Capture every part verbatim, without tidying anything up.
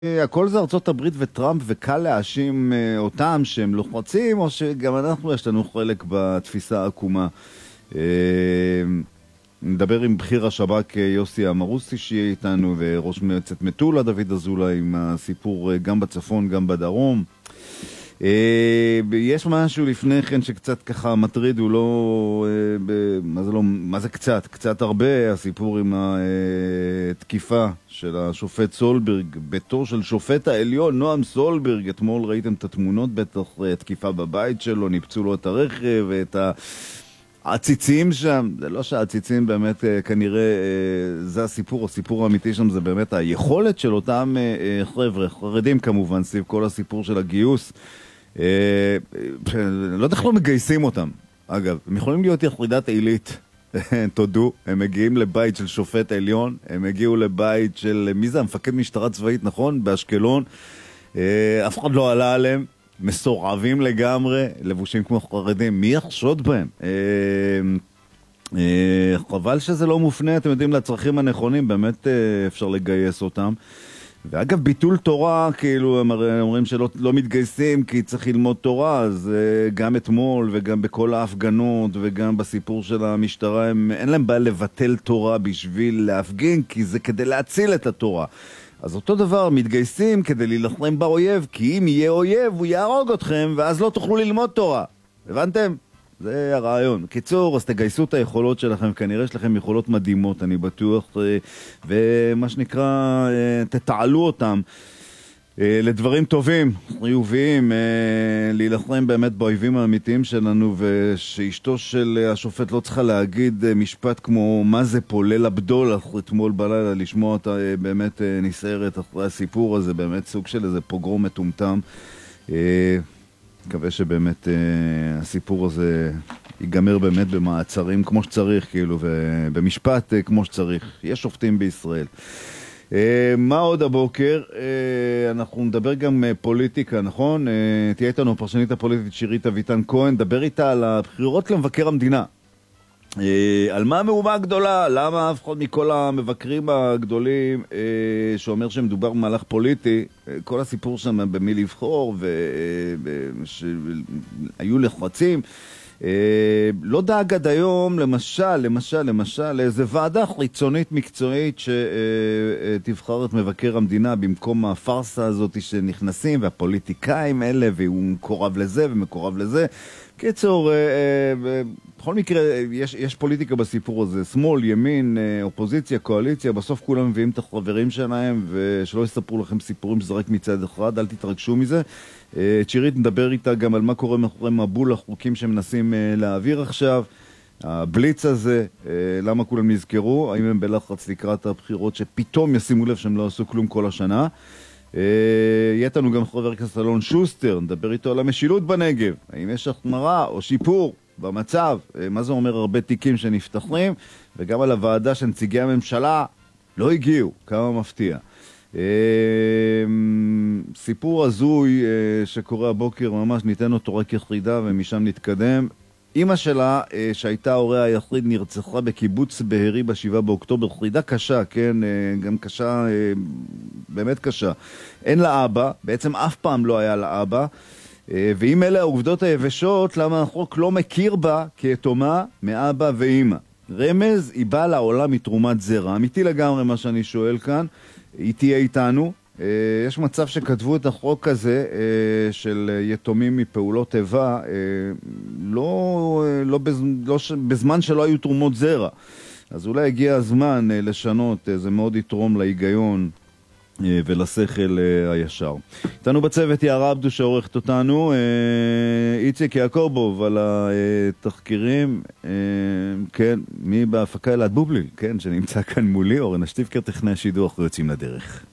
הכל זה ארצות הברית וטראמפ, וקל להאשים אותם שהם לוחצים, או שגם אנחנו יש לנו חלק בתפיסה העקומה. נדבר עם בכיר השב"כ יוסי אמרוסי שיהיה איתנו, וראש מועצת מטולה דוד אזולאי, עם הסיפור גם בצפון גם בדרום. יש משהו לפני כן שקצת ככה מטריד, הוא לא, מה זה לא, מה זה קצת? קצת הרבה, הסיפור עם התקיפה של השופט סולברג, ביתו של שופט העליון נועם סולברג. אתמול ראיתם את התמונות, בטח תקיפה בבית שלו, ניפצו לו את הרכב ואת העציצים שם. זה לא שהעציצים באמת כנראה זה הסיפור, הסיפור האמיתי שם זה באמת היכולת של אותם חבר'ה, חרדים כמובן, סביב כל הסיפור של הגיוס. לא יודע איך לא מגייסים אותם. אגב, הם יכולים להיות יחידת עילית, תודו, הם מגיעים לבית של שופט עליון, הם הגיעו לבית של, מי זה? המפקד משטרה צבאית, נכון? באשקלון. אף אחד לא עלה עליהם, מסורבים לגמרי, לבושים כמו חרדים. מי יחשוד בהם? חבל שזה לא מופנה, אתם יודעים, לצרכים הנכונים, באמת אפשר לגייס אותם. ואגב, ביטול תורה, כאילו, הם אומרים שלא לא מתגייסים כי צריך ללמוד תורה, אז גם אתמול וגם בכל ההפגנות וגם בסיפור של המשטרה, הם, אין להם בעיה לבטל תורה בשביל להפגין, כי זה כדי להציל את התורה. אז אותו דבר, מתגייסים כדי להילחם באויב, כי אם יהיה אויב, הוא יהרוג אתכם, ואז לא תוכלו ללמוד תורה. הבנתם? זה הרעיון. קיצור, אז תגייסו את היכולות שלכם, כנראה יש לכם יכולות מדהימות, אני בטוח, ומה שנקרא, תתעלו אותם לדברים טובים, חיוביים, להילחם באמת באויבים האמיתיים שלנו, ושאשתו של השופט לא צריכה להגיד משפט כמו מה זה פה, ליל הבדול, אתמול בלילה, לשמוע אותה באמת נסערת אחרי הסיפור הזה, באמת סוג של איזה פוגרום מטומטם. מקווה שבאמת אה, הסיפור הזה ייגמר באמת במעצרים כמו שצריך, כאילו, ובמשפט אה, כמו שצריך. יש שופטים בישראל. אה, מה עוד הבוקר? אה, אנחנו נדבר גם אה, פוליטיקה, נכון? אה, תהיה איתנו הפרשנית הפוליטית שירית אביטן כהן, דבר איתה על הבחירות למבקר המדינה. אה, על מה המהומה הגדולה? למה אף אחד מכל המבקרים הגדולים אה, שאומר שמדובר במהלך פוליטי, אה, כל הסיפור שם במי לבחור והיו לחצים, אה, לא דאג עד היום למשל, למשל, למשל, לאיזה ועדה חיצונית מקצועית שתבחר את מבקר המדינה במקום הפרסה הזאת שנכנסים והפוליטיקאים אלה, והוא מקורב לזה ומקורב לזה. קיצור, בכל מקרה, יש, יש פוליטיקה בסיפור הזה, שמאל, ימין, אופוזיציה, קואליציה, בסוף כולם מביאים את החברים שלהם, ושלא יספרו לכם סיפורים שזה רק מצד אחד, אל תתרגשו מזה. צ'ירית, נדבר איתה גם על מה קורה מאחורי מבול החוקים שמנסים להעביר עכשיו, הבליץ הזה, למה כולם נזכרו, האם הם בלחץ לקראת הבחירות שפתאום ישימו לב שהם לא עשו כלום כל השנה. יהיה לנו גם חבר הכנסת אלון שוסטר, נדבר איתו על המשילות בנגב, האם יש החמרה או שיפור במצב, מה זה אומר הרבה תיקים שנפתחים, וגם על הוועדה שנציגי הממשלה לא הגיעו, כמה מפתיע. סיפור הזוי שקורה הבוקר, ממש ניתן אותו רק יחידה ומשם נתקדם. אמא שלה, שהייתה ההורה היחיד, נרצחה בקיבוץ בהרי בשבעה באוקטובר. חידה קשה, כן, גם קשה, באמת קשה. אין לה אבא, בעצם אף פעם לא היה לה אבא, ואם אלה העובדות היבשות, למה החוק לא מכיר בה כיתומה מאבא ואמא? רמז, היא באה לעולם מתרומת זרע. אמיתי לגמרי מה שאני שואל כאן, היא תהיה איתנו. יש מצב שכתבו את החוק הזה של יתומים מפעולות איבה לא, לא, בז, לא בזמן שלא היו תרומות זרע. אז אולי הגיע הזמן לשנות, זה מאוד יתרום להיגיון ולשכל הישר. איתנו בצוות יערה עבדו שעורכת אותנו, איציק יעקובוב על התחקירים, כן, מי בהפקה אלעד בובליל, כן, שנמצא כאן מולי, אורן השטיבקר, טכנאי השידור, אנחנו יוצאים לדרך.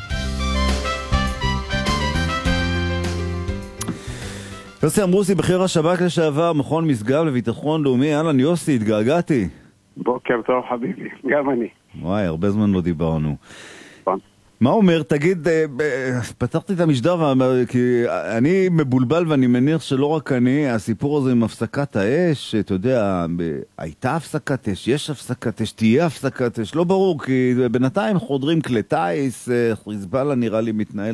יוסי אמרוסי, בכיר השב"כ לשעבר, מכון משגב לביטחון לאומי. אהלן יוסי, התגעגעתי. בוקר טוב חביבי, גם אני. וואי, הרבה זמן לא דיברנו. מה אומר? תגיד, פתחתי את המשדר, כי אני מבולבל ואני מניח שלא רק אני, הסיפור הזה עם הפסקת האש, אתה יודע, הייתה הפסקת אש, יש הפסקת אש, תהיה הפסקת אש, לא ברור, כי בינתיים חודרים כלי טייס, חיזבאללה נראה לי מתנהל